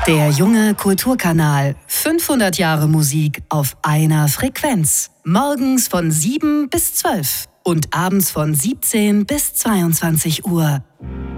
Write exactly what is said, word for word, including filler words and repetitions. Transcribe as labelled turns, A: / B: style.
A: Der junge Kulturkanal. fünfhundert Jahre Musik auf einer Frequenz. Morgens von sieben bis zwölf und abends von siebzehn bis zweiundzwanzig Uhr.